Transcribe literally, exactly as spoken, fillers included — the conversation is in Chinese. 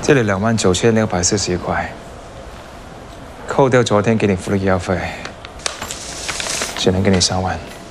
这里两万九千六百四十一块，扣掉昨天给你付的医药费，只能给你三万。